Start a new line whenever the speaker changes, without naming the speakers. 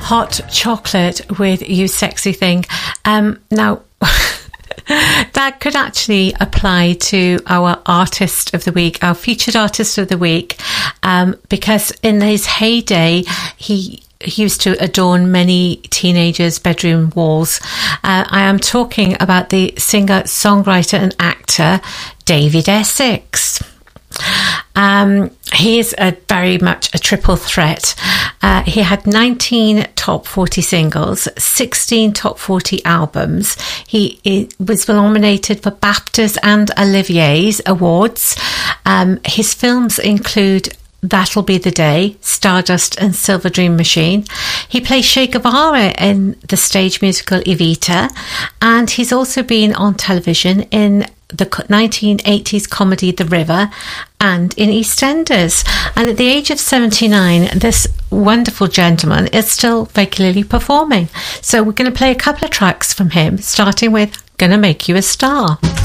Hot Chocolate with You Sexy Thing. Now, that could actually apply to our artist of the week, our featured artist of the week, because in his heyday, he used to adorn many teenagers' bedroom walls. I am talking about the singer, songwriter and actor David Essex. He is very much a triple threat. He had 19 top 40 singles, 16 top 40 albums. He was nominated for BAFTAs and Olivier's awards. His films include That'll Be the Day, Stardust and Silver Dream Machine. He plays Che Guevara in the stage musical Evita, and he's also been on television in the 1980s comedy The River and in EastEnders. And at the age of 79, this wonderful gentleman is still regularly performing. So we're going to play a couple of tracks from him, starting with Gonna Make You a Star.